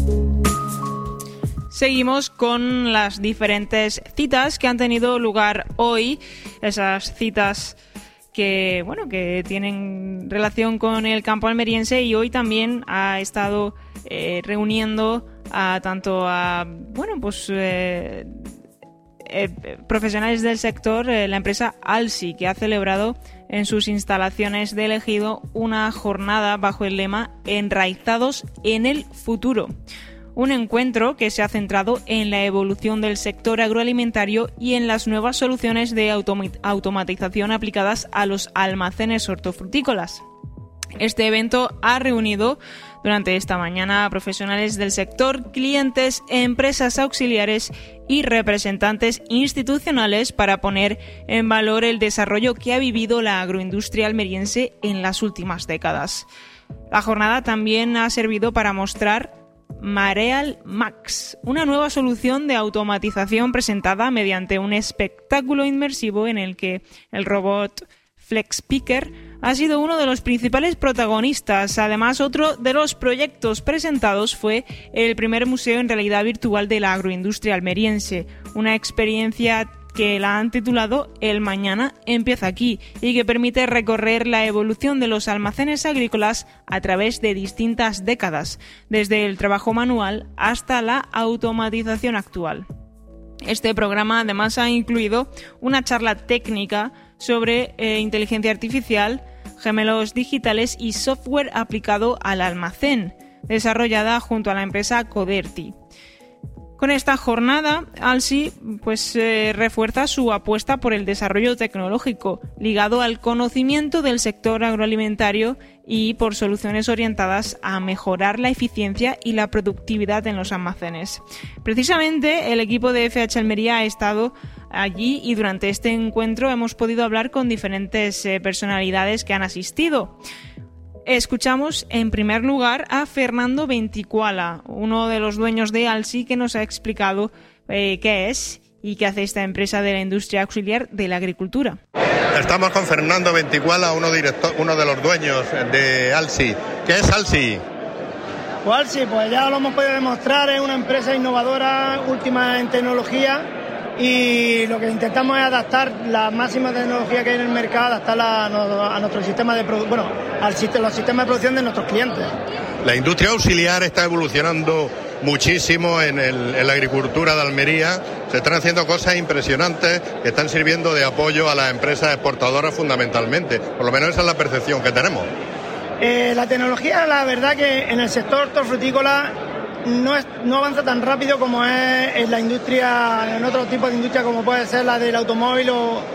Seguimos con las diferentes citas que han tenido lugar hoy, esas citas que tienen relación con el campo almeriense, y hoy también ha estado reuniendo a profesionales del sector, la empresa ALSI, que ha celebrado en sus instalaciones de El Ejido una jornada bajo el lema Enraizados en el futuro. Un encuentro que se ha centrado en la evolución del sector agroalimentario y en las nuevas soluciones de automatización aplicadas a los almacenes hortofrutícolas. Este evento ha reunido durante esta mañana a profesionales del sector, clientes, empresas auxiliares y representantes institucionales para poner en valor el desarrollo que ha vivido la agroindustria almeriense en las últimas décadas. La jornada también ha servido para mostrar Mareal Max, una nueva solución de automatización presentada mediante un espectáculo inmersivo en el que el robot FlexPicker ha sido uno de los principales protagonistas. Además, otro de los proyectos presentados fue el primer museo en realidad virtual de la agroindustria almeriense, una experiencia que la han titulado El Mañana empieza aquí y que permite recorrer la evolución de los almacenes agrícolas a través de distintas décadas, desde el trabajo manual hasta la automatización actual. Este programa además ha incluido una charla técnica sobre inteligencia artificial, gemelos digitales y software aplicado al almacén, desarrollada junto a la empresa Coderti. Con esta jornada, ALSI refuerza su apuesta por el desarrollo tecnológico ligado al conocimiento del sector agroalimentario y por soluciones orientadas a mejorar la eficiencia y la productividad en los almacenes. Precisamente, el equipo de FH Almería ha estado allí y durante este encuentro hemos podido hablar con diferentes personalidades que han asistido. Escuchamos en primer lugar a Fernando Venticuala, uno de los dueños de ALSI, que nos ha explicado qué es y qué hace esta empresa de la industria auxiliar de la agricultura. Estamos con Fernando Venticuala, uno de los dueños de ALSI. ¿Qué es ALSI? Pues ALSI, ya lo hemos podido demostrar, es una empresa innovadora, última en tecnología, y lo que intentamos es adaptar la máxima tecnología que hay en el mercado, adaptarla a nuestro sistema de los sistemas de producción de nuestros clientes. La industria auxiliar está evolucionando muchísimo en la agricultura de Almería. Se están haciendo cosas impresionantes que están sirviendo de apoyo a las empresas exportadoras fundamentalmente. Por lo menos esa es la percepción que tenemos. La tecnología, la verdad que en el sector hortofrutícola no avanza tan rápido como es en la industria, en otro tipo de industria como puede ser la del automóvil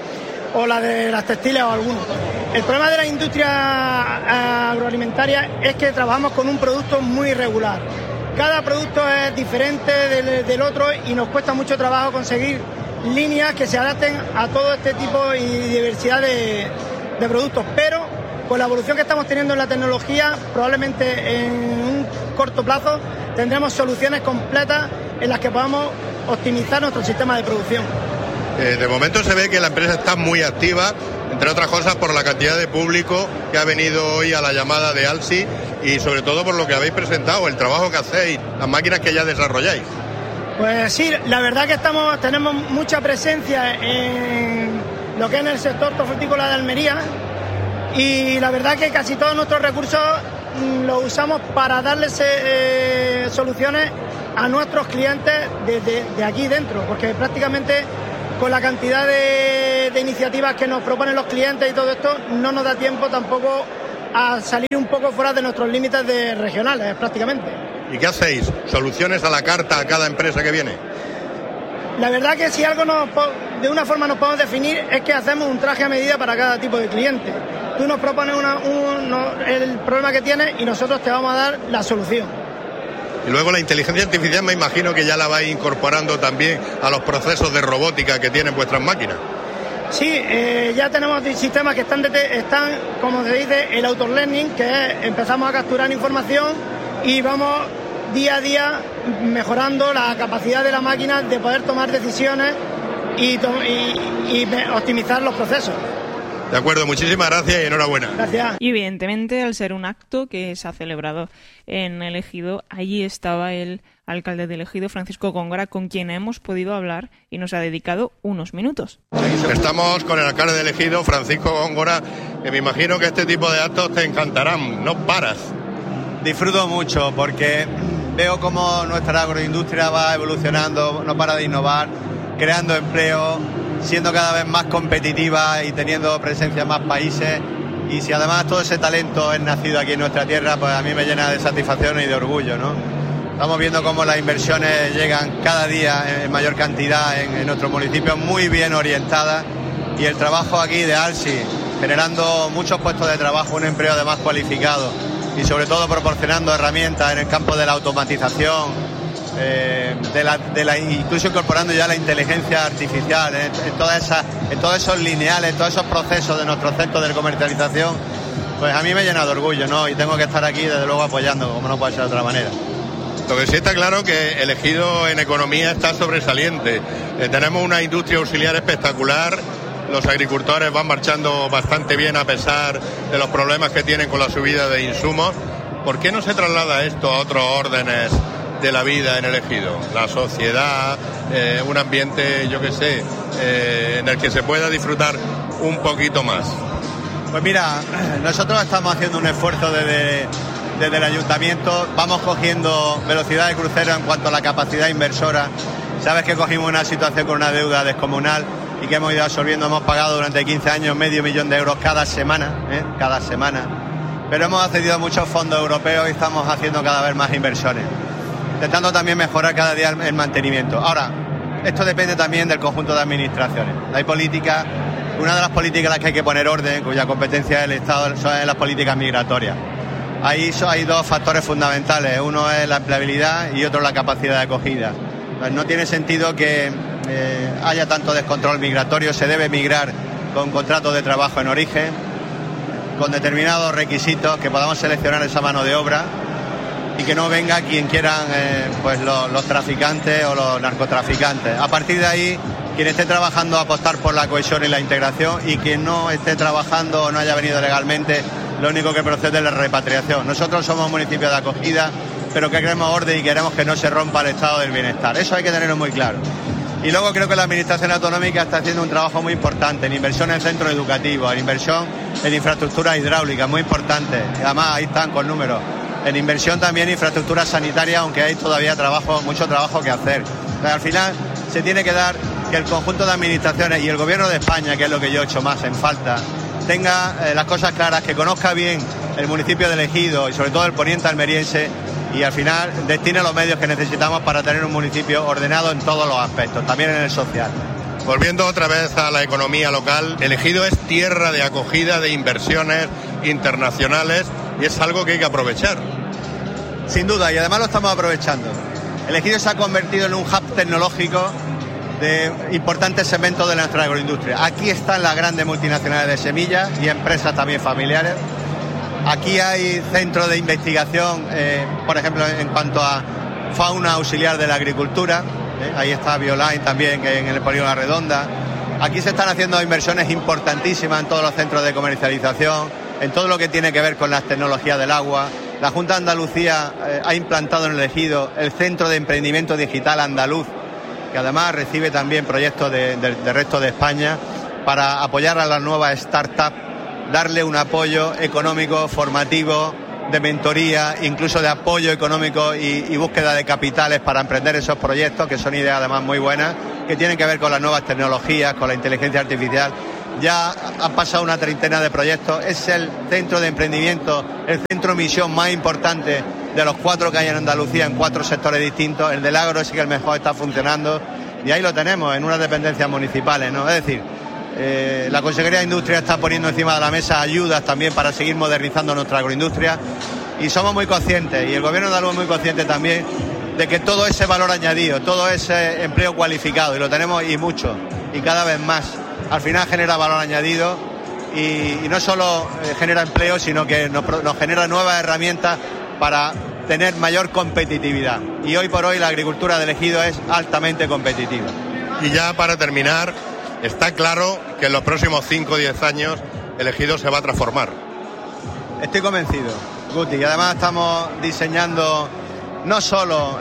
o la de las textiles o algunos. El problema de la industria agroalimentaria es que trabajamos con un producto muy irregular. Cada producto es diferente del otro y nos cuesta mucho trabajo conseguir líneas que se adapten a todo este tipo y diversidad de productos. Pero con la evolución que estamos teniendo en la tecnología, probablemente en un corto plazo tendremos soluciones completas en las que podamos optimizar nuestro sistema de producción. De momento se ve que la empresa está muy activa, entre otras cosas por la cantidad de público que ha venido hoy a la llamada de ALSI y sobre todo por lo que habéis presentado, el trabajo que hacéis, las máquinas que ya desarrolláis. Pues sí, la verdad que tenemos mucha presencia en lo que es en el sector hortofrutícola de Almería, y la verdad que casi todos nuestros recursos los usamos para darles soluciones a nuestros clientes de aquí dentro, porque prácticamente con la cantidad de iniciativas que nos proponen los clientes y todo esto no nos da tiempo tampoco a salir un poco fuera de nuestros límites regionales prácticamente. ¿Y qué hacéis? ¿Soluciones a la carta a cada empresa que viene? La verdad que si algo de una forma nos podemos definir es que hacemos un traje a medida para cada tipo de cliente. Tú nos propones el problema que tienes y nosotros te vamos a dar la solución. Y luego la inteligencia artificial me imagino que ya la vais incorporando también a los procesos de robótica que tienen vuestras máquinas. Sí, ya tenemos sistemas que están, como se dice, el auto-learning, que es, empezamos a capturar información y vamos día a día mejorando la capacidad de la máquina de poder tomar decisiones y optimizar los procesos. De acuerdo, muchísimas gracias y enhorabuena. Gracias. Y evidentemente, al ser un acto que se ha celebrado en El Ejido, allí estaba el alcalde de El Ejido, Francisco Góngora, con quien hemos podido hablar y nos ha dedicado unos minutos. Estamos con el alcalde de El Ejido, Francisco Góngora, que me imagino que este tipo de actos te encantarán, no paras. Disfruto mucho porque veo cómo nuestra agroindustria va evolucionando, no para de innovar, creando empleo, siendo cada vez más competitiva y teniendo presencia en más países. Y si además todo ese talento es nacido aquí en nuestra tierra, pues a mí me llena de satisfacción y de orgullo, ¿no? Estamos viendo cómo las inversiones llegan cada día en mayor cantidad en nuestros municipios, muy bien orientadas, y el trabajo aquí de ALSI, generando muchos puestos de trabajo, un empleo además cualificado y sobre todo proporcionando herramientas en el campo de la automatización, incluso incorporando ya la inteligencia artificial en todos esos lineales, todos esos procesos de nuestros centros de comercialización, pues a mí me llena de orgullo, ¿no? Y tengo que estar aquí desde luego apoyando, como no puede ser de otra manera. Lo que sí está claro que El Ejido en economía está sobresaliente. Tenemos una industria auxiliar espectacular, los agricultores van marchando bastante bien a pesar de los problemas que tienen con la subida de insumos. ¿Por qué no se traslada esto a otros órdenes de la vida en El Ejido? La sociedad, un ambiente, yo qué sé, en el que se pueda disfrutar un poquito más. Pues mira, nosotros estamos haciendo un esfuerzo desde el ayuntamiento, vamos cogiendo velocidad de crucero en cuanto a la capacidad inversora. Sabes que cogimos una situación con una deuda descomunal y que hemos ido absorbiendo, hemos pagado durante 15 años $500,000 de euros cada semana, pero hemos accedido a muchos fondos europeos y estamos haciendo cada vez más inversiones, intentando también mejorar cada día el mantenimiento. Ahora, esto depende también del conjunto de administraciones. Hay políticas, una de las políticas en las que hay que poner orden, cuya competencia del Estado, son las políticas migratorias. Ahí hay dos factores fundamentales, uno es la empleabilidad y otro la capacidad de acogida. Pues no tiene sentido que haya tanto descontrol migratorio, se debe migrar con contratos de trabajo en origen, con determinados requisitos, que podamos seleccionar esa mano de obra y que no venga quien quieran pues los traficantes o los narcotraficantes. A partir de ahí, quien esté trabajando a apostar por la cohesión y la integración, y quien no esté trabajando o no haya venido legalmente, lo único que procede es la repatriación. Nosotros somos un municipio de acogida, pero que queremos orden y queremos que no se rompa el estado del bienestar. Eso hay que tenerlo muy claro. Y luego creo que la Administración Autonómica está haciendo un trabajo muy importante en inversión en centros educativos, en inversión en infraestructuras hidráulicas, muy importante. Y además ahí están con números. En inversión también en infraestructuras sanitarias, aunque hay todavía mucho trabajo que hacer. Pero al final se tiene que dar que el conjunto de administraciones y el Gobierno de España, que es lo que yo he hecho más en falta, tenga las cosas claras, que conozca bien el municipio de El Ejido y sobre todo el poniente almeriense, y al final destine los medios que necesitamos para tener un municipio ordenado en todos los aspectos, también en el social. Volviendo otra vez a la economía local, El Ejido es tierra de acogida de inversiones internacionales y es algo que hay que aprovechar. Sin duda, y además lo estamos aprovechando. El Ejido se ha convertido en un hub tecnológico de importantes segmentos de nuestra agroindustria. Aquí están las grandes multinacionales de semillas y empresas también familiares. Aquí hay centros de investigación, por ejemplo, en cuanto a fauna auxiliar de la agricultura. Ahí está Bioline también, en el Polígono La Redonda. Aquí se están haciendo inversiones importantísimas en todos los centros de comercialización, en todo lo que tiene que ver con las tecnologías del agua. La Junta de Andalucía ha implantado en El Ejido el Centro de Emprendimiento Digital Andaluz, que además recibe también proyectos del resto de España para apoyar a las nuevas startups, darle un apoyo económico, formativo, de mentoría, incluso de apoyo económico y búsqueda de capitales para emprender esos proyectos, que son ideas además muy buenas, que tienen que ver con las nuevas tecnologías, con la inteligencia artificial. Ya han pasado una treintena de proyectos. Es el centro de emprendimiento, el centro misión más importante de los 4 que hay en Andalucía, en 4 sectores distintos. El del agro es el que el mejor está funcionando, y ahí lo tenemos, en unas dependencias municipales, ¿no? Es decir, la Consejería de Industria está poniendo encima de la mesa ayudas también para seguir modernizando nuestra agroindustria, y somos muy conscientes, y el Gobierno de Andaluz es muy consciente también, de que todo ese valor añadido, todo ese empleo cualificado, y lo tenemos y mucho, y cada vez más, al final genera valor añadido, y no solo genera empleo, sino que nos genera nuevas herramientas para tener mayor competitividad. Y hoy por hoy la agricultura del Ejido es altamente competitiva. Y ya para terminar, está claro que en los próximos 5 o 10 años el Ejido se va a transformar. Estoy convencido, Guti, y además estamos diseñando no solo...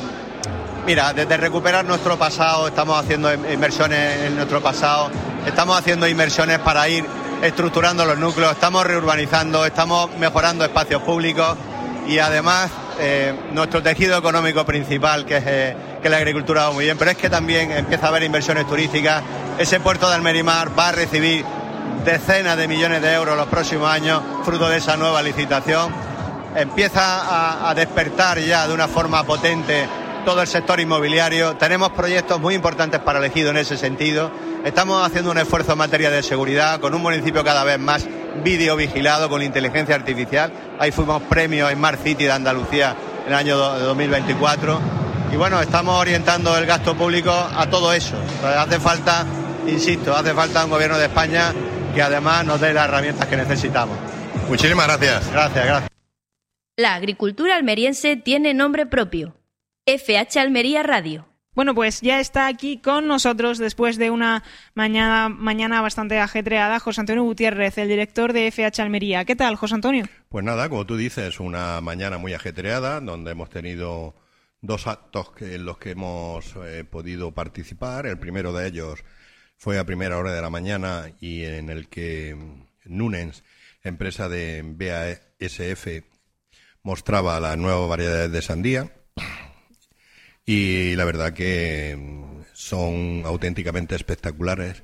desde recuperar nuestro pasado, estamos haciendo inversiones en nuestro pasado, estamos haciendo inversiones para ir estructurando los núcleos, estamos reurbanizando, estamos mejorando espacios públicos y además nuestro tejido económico principal, que es la agricultura, va muy bien, pero es que también empieza a haber inversiones turísticas. Ese puerto de Almerimar va a recibir decenas de millones de euros los próximos años, fruto de esa nueva licitación. Empieza a despertar ya de una forma potente todo el sector inmobiliario. Tenemos proyectos muy importantes para el Ejido en ese sentido. Estamos haciendo un esfuerzo en materia de seguridad, con un municipio cada vez más videovigilado, con inteligencia artificial. Ahí fuimos premios Smart City de Andalucía en el año 2024. Y bueno, estamos orientando el gasto público a todo eso. Entonces, hace falta un gobierno de España que además nos dé las herramientas que necesitamos. Muchísimas gracias. Gracias. La agricultura almeriense tiene nombre propio. FH Almería Radio. Bueno, pues ya está aquí con nosotros, después de una mañana bastante ajetreada, José Antonio Gutiérrez, el director de FH Almería. ¿Qué tal, José Antonio? Pues nada, como tú dices, una mañana muy ajetreada, donde hemos tenido 2 actos en los que hemos podido participar. El primero de ellos fue a primera hora de la mañana y en el que Nunens, empresa de BASF, mostraba las nuevas variedades de sandía. Y la verdad que son auténticamente espectaculares,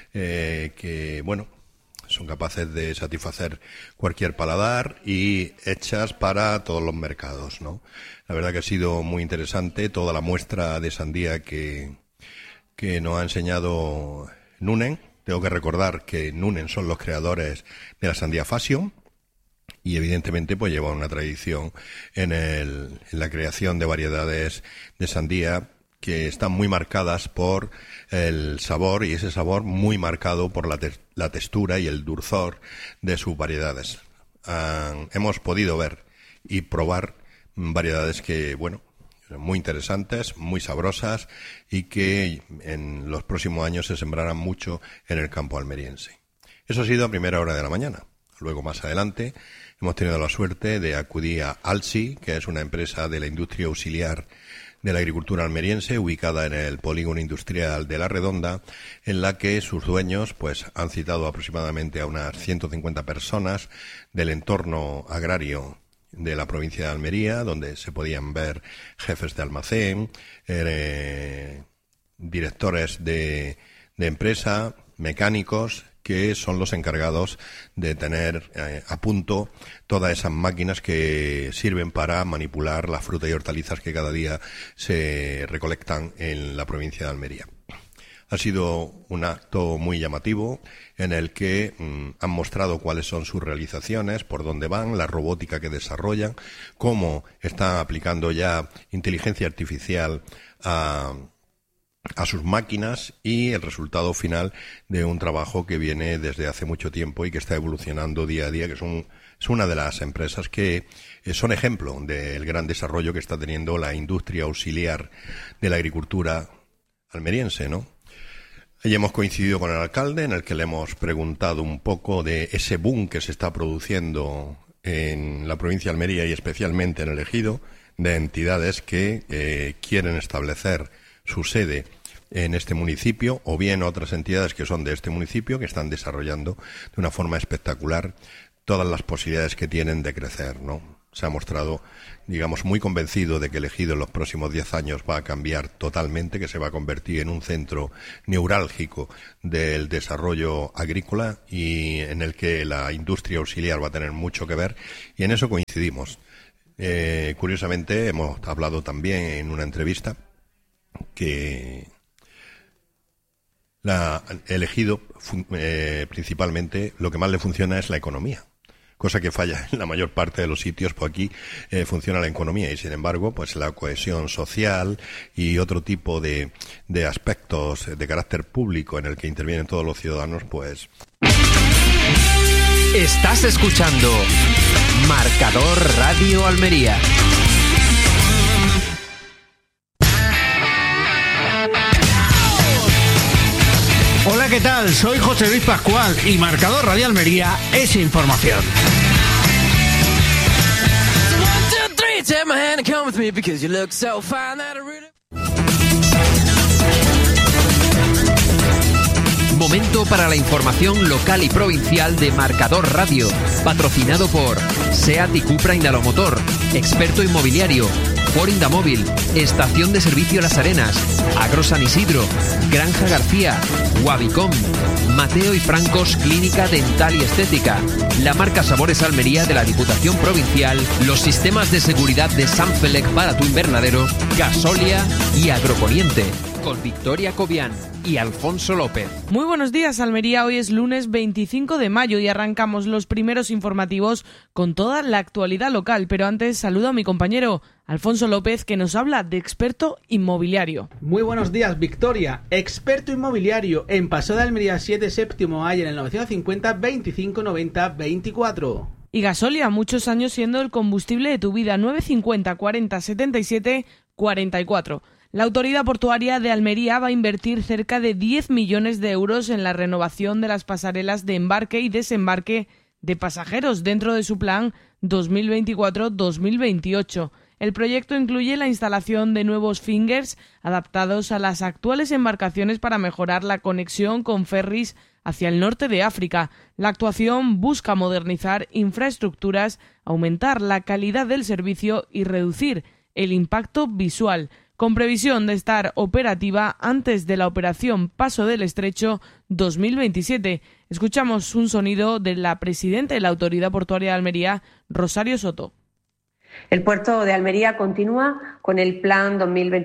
que bueno, son capaces de satisfacer cualquier paladar y hechas para todos los mercados, ¿no? La verdad que ha sido muy interesante toda la muestra de sandía que nos ha enseñado Nunen. Tengo que recordar que Nunen son los creadores de la sandía Fashion. Y evidentemente pues lleva una tradición en la creación de variedades de sandía que están muy marcadas por el sabor, y ese sabor muy marcado por la textura y el dulzor de sus variedades. Hemos podido ver y probar variedades que, bueno, muy interesantes, muy sabrosas y que en los próximos años se sembrarán mucho en el campo almeriense. Eso ha sido a primera hora de la mañana. Luego, más adelante, hemos tenido la suerte de acudir a ALSI, que es una empresa de la industria auxiliar de la agricultura almeriense, ubicada en el polígono industrial de La Redonda, en la que sus dueños pues han citado aproximadamente a unas 150 personas del entorno agrario de la provincia de Almería, donde se podían ver jefes de almacén, directores de empresa, mecánicos, que son los encargados de tener a punto todas esas máquinas que sirven para manipular las frutas y hortalizas que cada día se recolectan en la provincia de Almería. Ha sido un acto muy llamativo en el que han mostrado cuáles son sus realizaciones, por dónde van, la robótica que desarrollan, cómo están aplicando ya inteligencia artificial a sus máquinas, y el resultado final de un trabajo que viene desde hace mucho tiempo y que está evolucionando día a día, que es una de las empresas que son ejemplo del gran desarrollo que está teniendo la industria auxiliar de la agricultura almeriense, ¿no? Allí hemos coincidido con el alcalde, en el que le hemos preguntado un poco de ese boom que se está produciendo en la provincia de Almería y especialmente en el Ejido, de entidades que quieren establecer su sede en este municipio, o bien otras entidades que son de este municipio, que están desarrollando de una forma espectacular todas las posibilidades que tienen de crecer, ¿no? Se ha mostrado, digamos, muy convencido de que el Ejido en los próximos 10 años va a cambiar totalmente, que se va a convertir en un centro neurálgico del desarrollo agrícola y en el que la industria auxiliar va a tener mucho que ver, y en eso coincidimos. Curiosamente, hemos hablado también en una entrevista que el Ejido principalmente lo que más le funciona es la economía, cosa que falla en la mayor parte de los sitios. Pues aquí funciona la economía y sin embargo pues la cohesión social y otro tipo de aspectos de carácter público en el que intervienen todos los ciudadanos, pues... Estás escuchando Marcador Radio Almería. Hola, ¿qué ¿qué tal? Soy José Luis Pascual y Marcador Radio Almería es información. Momento para la información local y provincial de Marcador Radio, patrocinado por SEAT y Cupra Indalomotor, Experto Inmobiliario, Ford Indamóvil, Estación de Servicio Las Arenas, Agro San Isidro, Granja García, Wabicom, Mateo y Francos Clínica Dental y Estética, la marca Sabores Almería de la Diputación Provincial, los sistemas de seguridad de Sanfelec para tu invernadero, Gasolia y Agroponiente, con Victoria Cobian y Alfonso López. Muy buenos días, Almería. Hoy es lunes 25 de mayo y arrancamos los primeros informativos con toda la actualidad local. Pero antes saludo a mi compañero Alfonso López, que nos habla de Experto Inmobiliario. Muy buenos días, Victoria. Experto Inmobiliario en Paseo de Almería 7, séptimo A, en el 950 25 90 24. Y Gasolia, muchos años siendo el combustible de tu vida, 950 40 77 44. La Autoridad Portuaria de Almería va a invertir cerca de 10 millones de euros en la renovación de las pasarelas de embarque y desembarque de pasajeros dentro de su plan 2024-2028. El proyecto incluye la instalación de nuevos fingers adaptados a las actuales embarcaciones para mejorar la conexión con ferries hacia el norte de África. La actuación busca modernizar infraestructuras, aumentar la calidad del servicio y reducir el impacto visual, con previsión de estar operativa antes de la operación Paso del Estrecho 2027. Escuchamos un sonido de la presidenta de la Autoridad Portuaria de Almería, Rosario Soto. El puerto de Almería continúa con el plan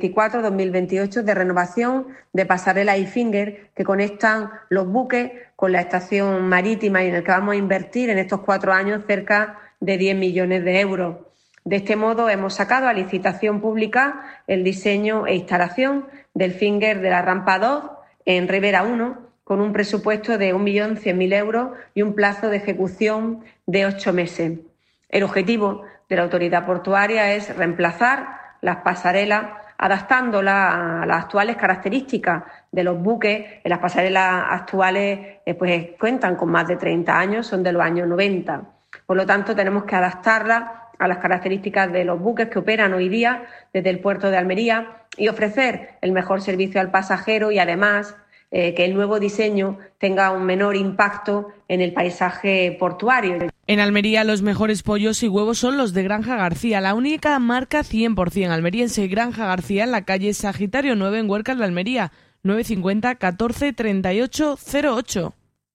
2024-2028 de renovación de pasarelas y finger que conectan los buques con la estación marítima y en el que vamos a invertir en estos 4 años cerca de 10 millones de euros. De este modo hemos sacado a licitación pública el diseño e instalación del finger de la rampa 2 en Ribera 1 con un presupuesto de 1.100.000 euros y un plazo de ejecución de 8 meses. El objetivo de la autoridad portuaria es reemplazar las pasarelas adaptándolas a las actuales características de los buques. Las pasarelas actuales pues cuentan con más de 30 años, son de los años 90. Por lo tanto, tenemos que adaptarlas a las características de los buques que operan hoy día desde el puerto de Almería y ofrecer el mejor servicio al pasajero y además que el nuevo diseño tenga un menor impacto en el paisaje portuario. En Almería los mejores pollos y huevos son los de Granja García, la única marca 100% almeriense. Granja García en la calle Sagitario 9 en Huercas de Almería, 950 14 38 08.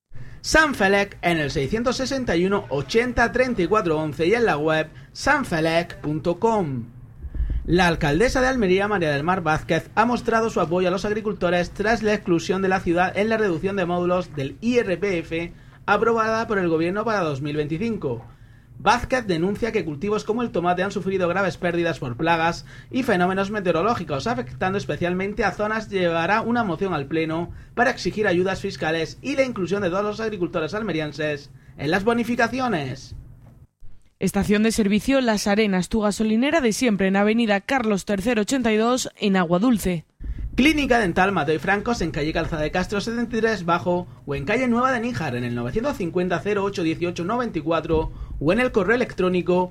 Sanfelec en el 661 80 34 11 y en la web sanfelec.com. La alcaldesa de Almería, María del Mar Vázquez, ha mostrado su apoyo a los agricultores tras la exclusión de la ciudad en la reducción de módulos del IRPF aprobada por el Gobierno para 2025. Vázquez denuncia que cultivos como el tomate han sufrido graves pérdidas por plagas y fenómenos meteorológicos, afectando especialmente a zonas. Llevará una moción al Pleno para exigir ayudas fiscales y la inclusión de todos los agricultores almerienses en las bonificaciones. Estación de servicio Las Arenas, tu gasolinera de siempre, en Avenida Carlos III 82 en Aguadulce. Clínica Dental Mateo y Francos en calle Calzada de Castro 73 Bajo o en calle Nueva de Níjar en el 950 08 18 94 o en el correo electrónico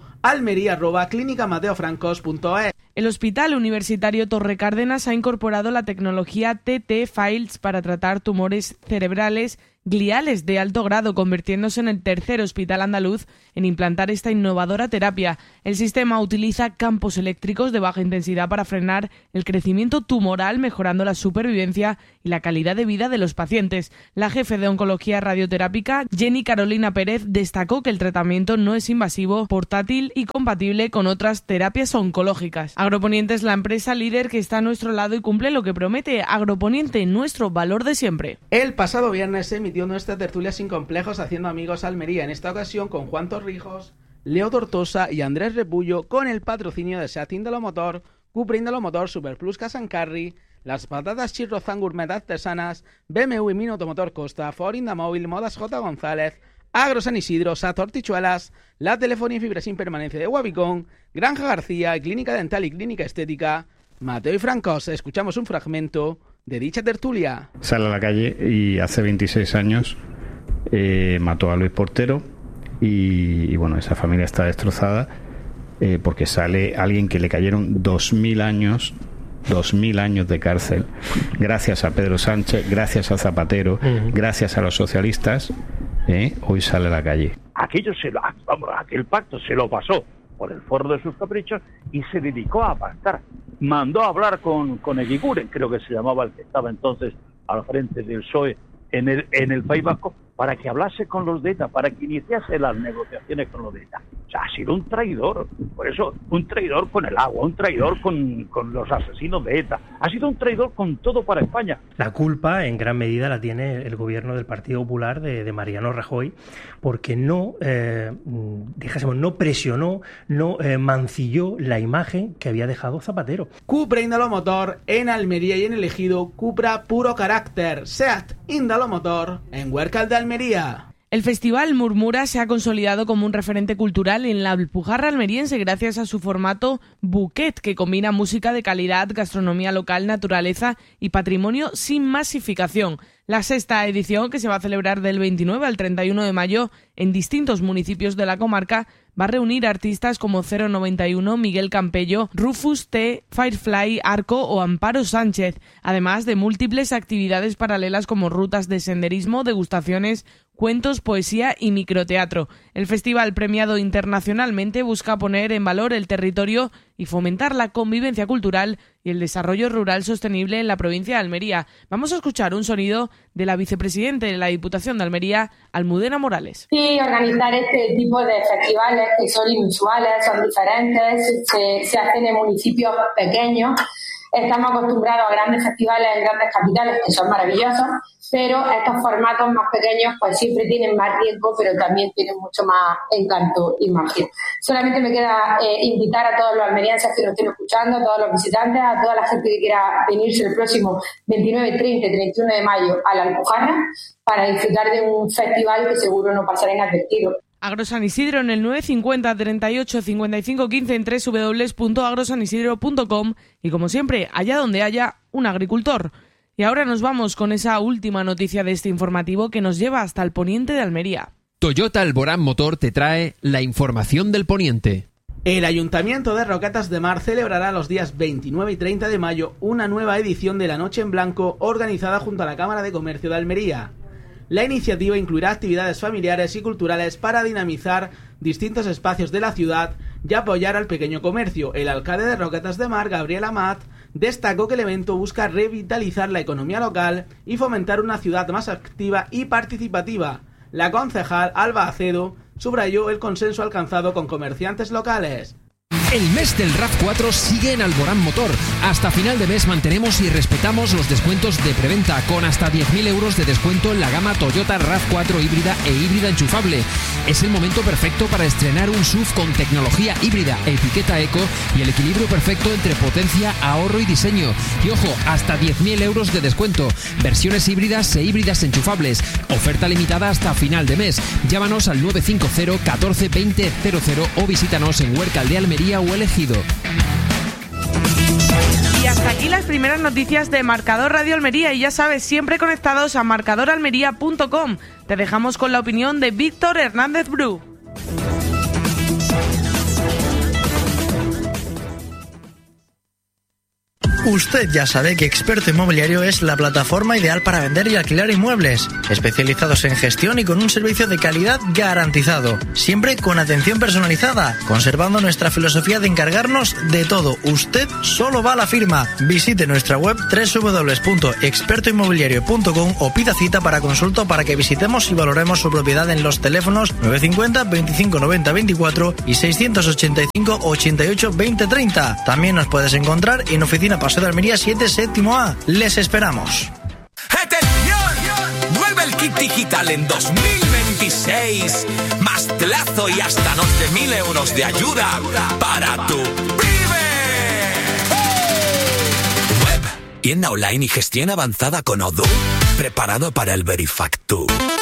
almería@clinicamateofrancos.es. El Hospital Universitario Torre Cárdenas ha incorporado la tecnología TT Files para tratar tumores cerebrales gliales de alto grado, convirtiéndose en el tercer hospital andaluz en implantar esta innovadora terapia. El sistema utiliza campos eléctricos de baja intensidad para frenar el crecimiento tumoral, mejorando la supervivencia y la calidad de vida de los pacientes. La jefe de oncología radioterápica, Jenny Carolina Pérez, destacó que el tratamiento no es invasivo, portátil y compatible con otras terapias oncológicas. Agroponiente es la empresa líder que está a nuestro lado y cumple lo que promete. Agroponiente, nuestro valor de siempre. El pasado viernes se emitió nuestra tertulia Sin Complejos Haciendo Amigos Almería, en esta ocasión con Juan Torrijos, Leo Tortosa y Andrés Repullo, con el patrocinio de SEAT Indalomotor, Cupra Indalomotor, Superplus Casancarri, las patatas Chirrozán Gourmet Artesanas, BMW y Mini Automotor Costa, Ford Indamóvil, Modas J. González, Agro San Isidro, SAT Hortichuelas, la telefonía y fibra sin permanencia de Wabicón, Granja García, Clínica Dental y Clínica Estética, Mateo y Francos. Escuchamos un fragmento de dicha tertulia. Sale a la calle y hace 26 años mató a Luis Portero y bueno, esa familia está destrozada porque sale alguien que le cayeron 2.000 años de cárcel, gracias a Pedro Sánchez, gracias a Zapatero, gracias a los socialistas, hoy sale a la calle. Aquel pacto se lo pasó por el forro de sus caprichos y se dedicó a pactar. Mandó a hablar con Eguiguren, creo que se llamaba el que estaba entonces al frente del PSOE en el País Vasco, para que hablase con los de ETA, para que iniciase las negociaciones con los de ETA. O sea, ha sido un traidor, por eso, un traidor con el agua, un traidor con los asesinos de ETA, ha sido un traidor con todo para España. La culpa, en gran medida, la tiene el gobierno del Partido Popular de Mariano Rajoy, porque no presionó, no mancilló la imagen que había dejado Zapatero. Cupra Indalomotor en Almería y en el Ejido, Cupra puro carácter, SEAT Indalomotor en Huércal de Almería. El Festival Murmura se ha consolidado como un referente cultural en la Alpujarra almeriense gracias a su formato Bouquet, que combina música de calidad, gastronomía local, naturaleza y patrimonio sin masificación. La sexta edición, que se va a celebrar del 29 al 31 de mayo en distintos municipios de la comarca, va a reunir artistas como 091, Miguel Campello, Rufus T, Firefly, Arco o Amparo Sánchez, además de múltiples actividades paralelas como rutas de senderismo, degustaciones, cuentos, poesía y microteatro. El festival, premiado internacionalmente, busca poner en valor el territorio y fomentar la convivencia cultural y el desarrollo rural sostenible en la provincia de Almería. Vamos a escuchar un sonido de la vicepresidenta de la Diputación de Almería, Almudena Morales. Sí, organizar este tipo de festivales que son inusuales, son diferentes, se hacen en municipios pequeños. Estamos acostumbrados a grandes festivales en grandes capitales que son maravillosos, pero estos formatos más pequeños pues siempre tienen más riesgo, pero también tienen mucho más encanto y magia. Solamente me queda invitar a todos los almerienses que nos estén escuchando, a todos los visitantes, a toda la gente que quiera venirse el próximo 29, 30 y 31 de mayo a la Alpujarra para disfrutar de un festival que seguro no pasará inadvertido. Agrosan Isidro en el 950 38 55 15 en www.agrosanisidro.com y como siempre, allá donde haya un agricultor. Y ahora nos vamos con esa última noticia de este informativo que nos lleva hasta el poniente de Almería. Toyota Alborán Motor te trae la información del poniente. El Ayuntamiento de Roquetas de Mar celebrará los días 29 y 30 de mayo una nueva edición de la Noche en Blanco organizada junto a la Cámara de Comercio de Almería. La iniciativa incluirá actividades familiares y culturales para dinamizar distintos espacios de la ciudad y apoyar al pequeño comercio. El alcalde de Roquetas de Mar, Gabriel Amat, destacó que el evento busca revitalizar la economía local y fomentar una ciudad más activa y participativa. La concejal Alba Acedo subrayó el consenso alcanzado con comerciantes locales. El mes del RAV4 sigue en Alborán Motor. Hasta final de mes mantenemos y respetamos los descuentos de preventa con hasta 10.000 euros de descuento en la gama Toyota RAV4 híbrida e híbrida enchufable. Es el momento perfecto para estrenar un SUV con tecnología híbrida, etiqueta eco y el equilibrio perfecto entre potencia, ahorro y diseño. Y ojo, hasta 10.000 euros de descuento. Versiones híbridas e híbridas enchufables. Oferta limitada hasta final de mes. Llámanos al 950 14 20 00 o visítanos en Huércal de Almería o El Ejido. Y hasta aquí las primeras noticias de Marcador Radio Almería y ya sabes, siempre conectados a marcadoralmería.com. Te dejamos con la opinión de Víctor Hernández Bru. Usted ya sabe que Experto Inmobiliario es la plataforma ideal para vender y alquilar inmuebles, especializados en gestión y con un servicio de calidad garantizado, siempre con atención personalizada, conservando nuestra filosofía de encargarnos de todo. Usted solo va a la firma. Visite nuestra web www.expertoinmobiliario.com o pida cita para consulta o para que visitemos y valoremos su propiedad en los teléfonos 950 25 90 24 y 685 88 20 30. También nos puedes encontrar en Oficina Paseo de Almería 7, séptimo A. Les esperamos. ¡Atención! Vuelve el kit digital en 2026. Más plazo y hasta 11.000 euros de ayuda para tu pyme. Web, tienda online y gestión avanzada con Odoo. Preparado para el Verifactu.